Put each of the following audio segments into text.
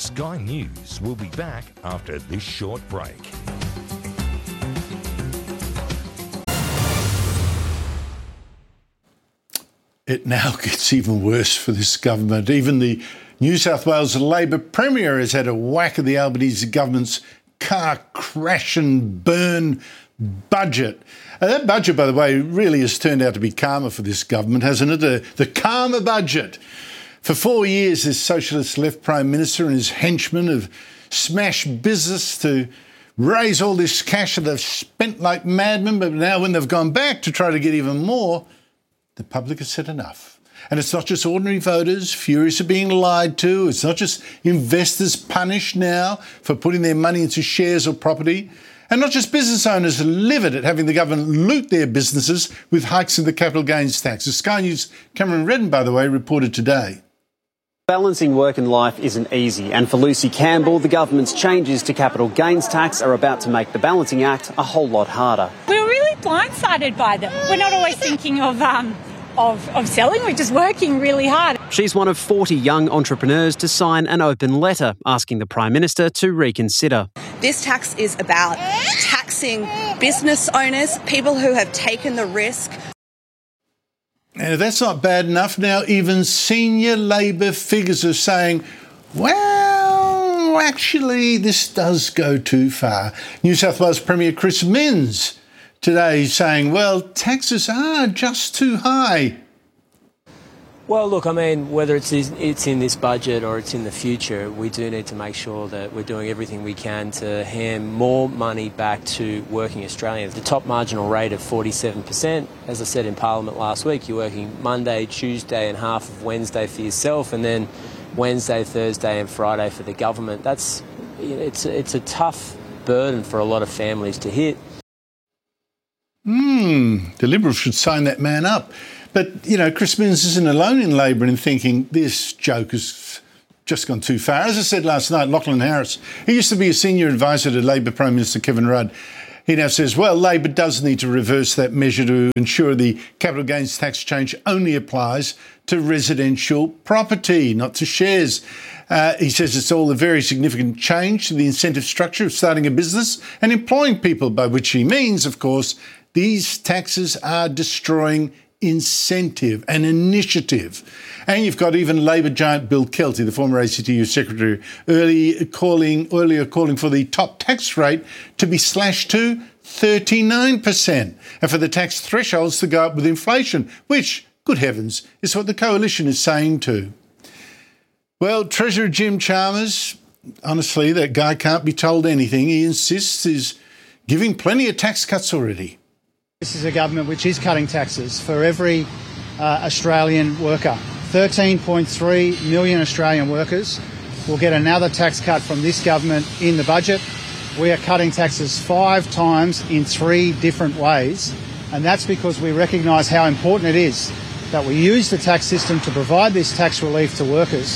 Sky News will be back after this short break. It now gets even worse for this government. Even the New South Wales Labor Premier has had a whack of the Albanese government's car crash and burn budget. That budget, by the way, really has turned out to be karma for this government, hasn't it? The karma budget. For 4 years, this socialist left Prime Minister and his henchmen have smashed business to raise all this cash that they've spent like madmen, but now when they've gone back to try to get even more, the public has said enough. And it's not just ordinary voters furious of being lied to. It's not just investors punished now for putting their money into shares or property. And not just business owners livid at having the government loot their businesses with hikes in the capital gains tax. The Sky News' Cameron Redden, by the way, reported today. Balancing work and life isn't easy, and for Lucy Campbell, the government's changes to capital gains tax are about to make the balancing act a whole lot harder. We were really blindsided by them. We're not always thinking of selling, we're just working really hard. She's one of 40 young entrepreneurs to sign an open letter asking the Prime Minister to reconsider. This tax is about taxing business owners, people who have taken the risk. And if that's not bad enough, now even senior Labor figures are saying, well, actually, this does go too far. New South Wales Premier Chris Minns today saying, well, taxes are just too high. Well, look, I mean, whether it's in this budget or it's in the future, we do need to make sure that we're doing everything we can to hand more money back to working Australians. The top marginal rate of 47%, as I said in Parliament last week, you're working Monday, Tuesday and half of Wednesday for yourself, and then Wednesday, Thursday and Friday for the government. It's a tough burden for a lot of families to hit. The Liberals should sign that man up. But, Chris Minns isn't alone in Labor in thinking this joke has just gone too far. As I said last night, Lachlan Harris, he used to be a senior advisor to Labor Prime Minister Kevin Rudd. He now says, well, Labor does need to reverse that measure to ensure the capital gains tax change only applies to residential property, not to shares. He says it's all a very significant change to the incentive structure of starting a business and employing people, by which he means, of course, these taxes are destroying incentive and initiative. And you've got even Labor giant Bill Kelty, the former ACTU secretary, earlier calling for the top tax rate to be slashed to 39% and for the tax thresholds to go up with inflation, which, good heavens, is what the coalition is saying too. Well, Treasurer Jim Chalmers, honestly, that guy can't be told anything. He insists he's giving plenty of tax cuts already. This is a government which is cutting taxes for every Australian worker. 13.3 million Australian workers will get another tax cut from this government in the budget. We are cutting taxes 5 times in 3 different ways, and that's because we recognise how important it is that we use the tax system to provide this tax relief to workers.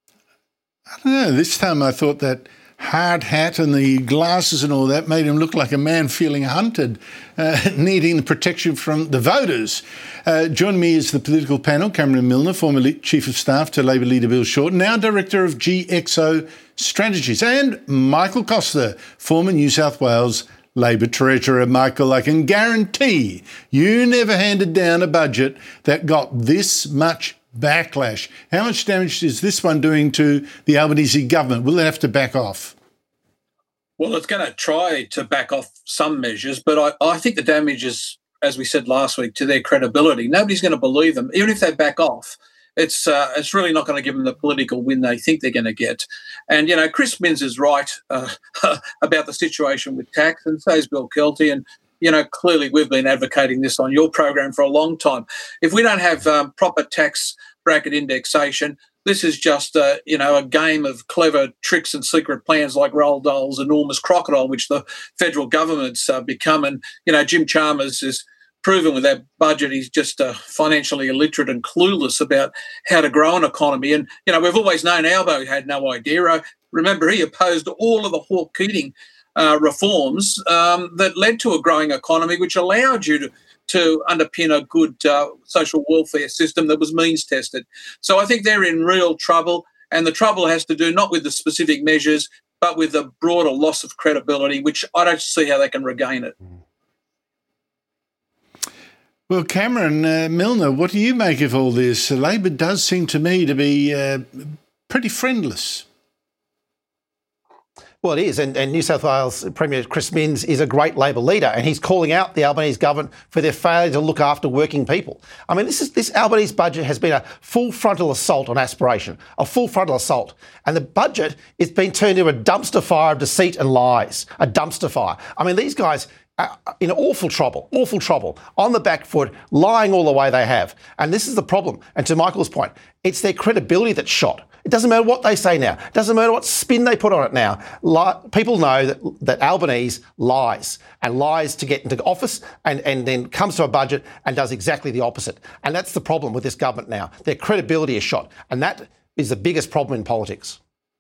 I don't know, this time I thought that hard hat and the glasses and all that made him look like a man feeling hunted, needing the protection from the voters. Joining me is the political panel, Cameron Milner, former Chief of Staff to Labor leader Bill Shorten, now Director of GXO Strategies, and Michael Costa, former New South Wales Labor Treasurer. Michael, I can guarantee you never handed down a budget that got this much backlash. How much damage is this one doing to the Albanese government? Will it have to back off? Well, it's going to try to back off some measures, but I think the damage is, as we said last week, to their credibility. Nobody's going to believe them. Even if they back off, it's really not going to give them the political win they think they're going to get. And, Chris Minns is right about the situation with tax, and so is Bill Kelty. And, clearly we've been advocating this on your program for a long time. If we don't have proper tax bracket indexation, this is just a game of clever tricks and secret plans like Roald Dahl's enormous crocodile, which the federal government's become. And, Jim Chalmers is proven with that budget he's just financially illiterate and clueless about how to grow an economy. And, we've always known Albo had no idea. Remember, he opposed all of the Hawke-Keating reforms that led to a growing economy, which allowed you to underpin a good social welfare system that was means tested. So I think they're in real trouble. And the trouble has to do not with the specific measures, but with the broader loss of credibility, which I don't see how they can regain it. Well, Cameron Milner, what do you make of all this? Labor does seem to me to be pretty friendless. Well, it is, and New South Wales Premier Chris Minns is a great Labor leader, and he's calling out the Albanese government for their failure to look after working people. I mean, this Albanese budget has been a full frontal assault on aspiration, a full frontal assault, and the budget is being turned into a dumpster fire of deceit and lies, a dumpster fire. I mean, these guys are in awful trouble, on the back foot, lying all the way they have, and this is the problem. And to Michael's point, it's their credibility that's shot. It doesn't matter what they say now. It doesn't matter what spin they put on it now. People know that Albanese lies to get into office and then comes to a budget and does exactly the opposite. And that's the problem with this government now. Their credibility is shot. And that is the biggest problem in politics.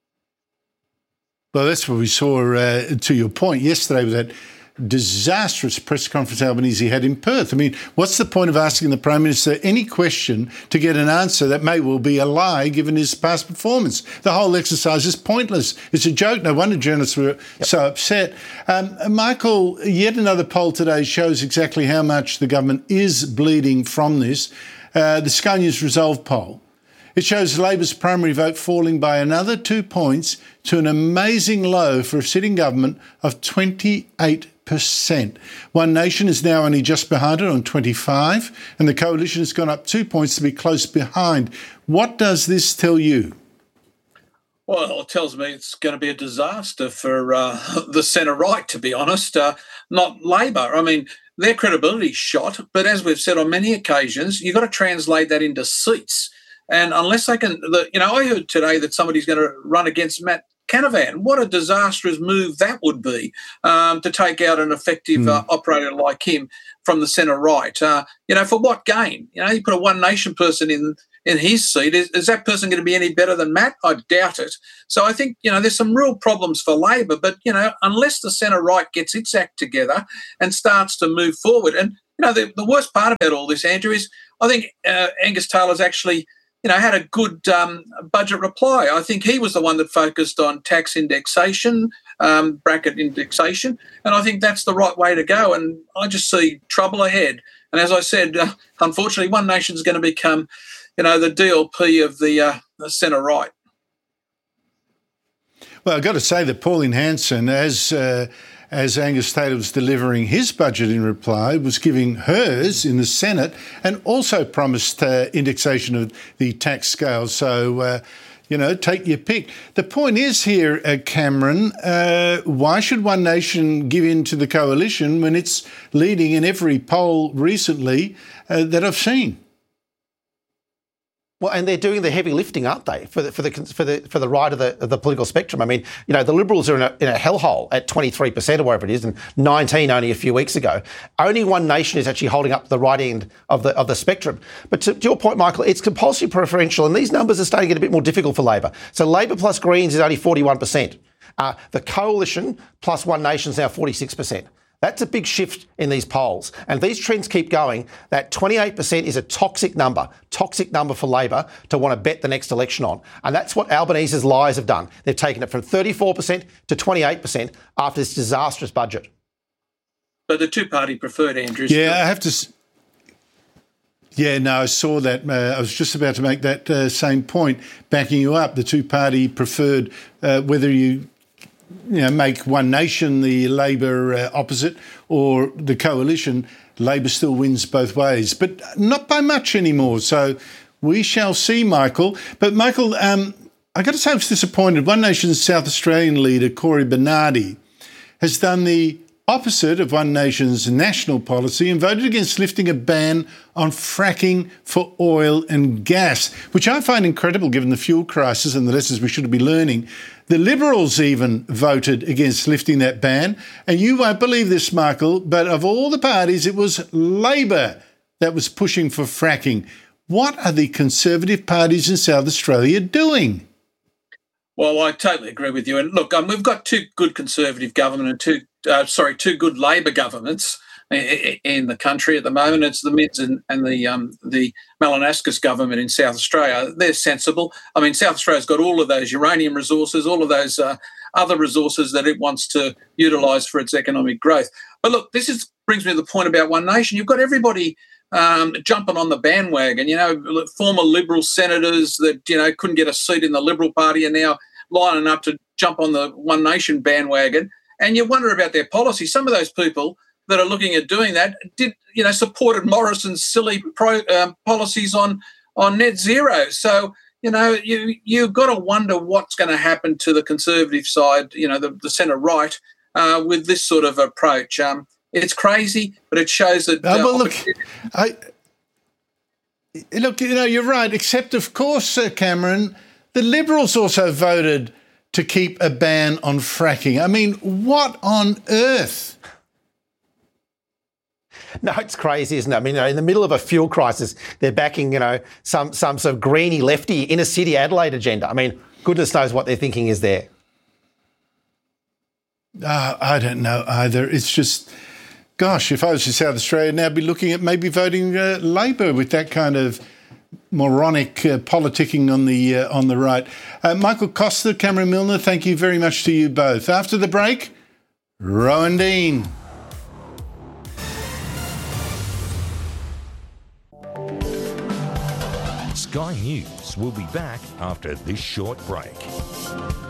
Well, that's what we saw, to your point, yesterday with that disastrous press conference Albanese had in Perth. I mean, what's the point of asking the Prime Minister any question to get an answer that may well be a lie given his past performance? The whole exercise is pointless. It's a joke. No wonder journalists were so upset. Michael, yet another poll today shows exactly how much the government is bleeding from this. The Sky News Resolve poll. It shows Labor's primary vote falling by another 2 points to an amazing low for a sitting government of 28%. One Nation is now only just behind it on 25, and the Coalition has gone up 2 points to be close behind. What does this tell you? Well, it tells me it's going to be a disaster for the centre-right, to be honest, not Labor. I mean, their credibility's shot, but as we've said on many occasions, you've got to translate that into seats. And unless they can, I heard today that somebody's going to run against Matt Canavan. What a disastrous move that would be, to take out an effective operator like him from the centre-right. For what gain? You put a One Nation person in his seat. Is that person going to be any better than Matt? I doubt it. So I think, there's some real problems for Labor. But, unless the centre-right gets its act together and starts to move forward. And, the worst part about all this, Andrew, is I think Angus Taylor's actually had a good budget reply. I think he was the one that focused on tax indexation, bracket indexation, and I think that's the right way to go. And I just see trouble ahead. And as I said, unfortunately, One Nation is going to become, the DLP of the centre-right. Well, I've got to say that Pauline Hanson, as Angus Taylor was delivering his budget in reply, was giving hers in the Senate and also promised indexation of the tax scale. So, take your pick. The point is here, Cameron, why should One Nation give in to the Coalition when it's leading in every poll recently that I've seen? Well, and they're doing the heavy lifting, aren't they, for the right of the political spectrum? I mean, the Liberals are in a hellhole at 23% or whatever it is, and 19 only a few weeks ago. Only One Nation is actually holding up the right end of the spectrum. But to your point, Michael, it's compulsory preferential, and these numbers are starting to get a bit more difficult for Labor. So Labor plus Greens is only 41%. The Coalition plus One Nation is now 46%. That's a big shift in these polls. And if these trends keep going, that 28% is a toxic number for Labor to want to bet the next election on. And that's what Albanese's lies have done. They've taken it from 34% to 28% after this disastrous budget. But the two-party preferred, Andrew. Yeah, I have to... Yeah, no, I saw that. I was just about to make that same point, backing you up. The two-party preferred, whether you make One Nation the Labor opposite or the Coalition, Labor still wins both ways, but not by much anymore. So we shall see, Michael. But Michael, I got to say I was disappointed. One Nation's South Australian leader, Cory Bernardi, has done the opposite of One Nation's national policy and voted against lifting a ban on fracking for oil and gas, which I find incredible given the fuel crisis and the lessons we should be learning. The Liberals even voted against lifting that ban. And you won't believe this, Michael, but of all the parties, it was Labor that was pushing for fracking. What are the Conservative parties in South Australia doing? Well, I totally agree with you. And look, we've got two good Conservative government and two good Labor governments. in the country at the moment. It's the Mids and the Malinaskis government in South Australia. They're sensible. I mean, South Australia's got all of those uranium resources, all of those other resources that it wants to utilise for its economic growth. But look, brings me to the point about One Nation. You've got everybody jumping on the bandwagon. Former Liberal senators that couldn't get a seat in the Liberal Party are now lining up to jump on the One Nation bandwagon. And you wonder about their policy. Some of those people that are looking at doing that supported Morrison's silly policies on net zero. So you've got to wonder what's going to happen to the Conservative side, the centre right, with this sort of approach. It's crazy, but it shows that. Look, you're right. Except, of course, Cameron, the Liberals also voted to keep a ban on fracking. I mean, what on earth? No, it's crazy, isn't it? I mean, in the middle of a fuel crisis, they're backing, some sort of greeny lefty inner city Adelaide agenda. I mean, goodness knows what they're thinking is there. I don't know either. It's just, gosh, if I was in South Australia now, I'd be looking at maybe voting Labor with that kind of moronic politicking on the right. Michael Costa, Cameron Milner, thank you very much to you both. After the break, Rowan Dean. Sky News will be back after this short break.